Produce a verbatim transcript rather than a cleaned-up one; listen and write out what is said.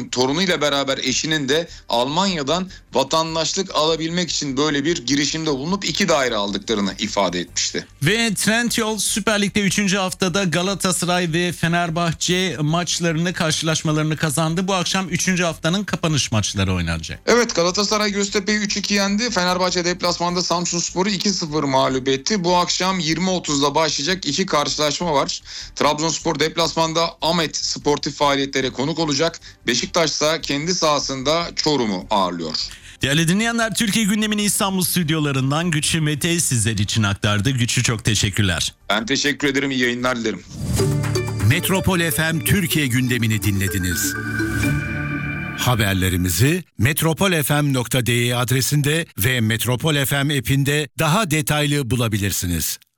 torunuyla beraber eşinin de Almanya'dan vatandaşlık alabilmek için böyle bir girişimde bulunup iki daire aldıklarını ifade etmişti. Ve Trendyol Süper Lig'de üçüncü haftada Galatasaray ve Fenerbahçe maçlarını, karşılaşmalarını kazandı. Bu akşam üçüncü haftanın kapanış maçları oynanacak. Evet, Galatasaray Göztepe'yi üç iki yendi. Fenerbahçe deplasmanda Samsunspor'u iki sıfır mağlup etti. Bu akşam yirmi otuzda başlayacak iki karşılaşma var. Trabzonspor deplasmanda Ahmet Sportif faaliyetlere konuk olacak. Beşiktaş ise kendi sahasında Çorum'u ağırlıyor. Değerli dinleyenler, Türkiye gündemini İstanbul stüdyolarından Güçlü Mete sizler için aktardı. Güçlü, çok teşekkürler. Ben teşekkür ederim. İyi yayınlar dilerim. Metropol F M Türkiye gündemini dinlediniz. Haberlerimizi metropol f m nokta d e adresinde ve Metropol F M app'inde daha detaylı bulabilirsiniz.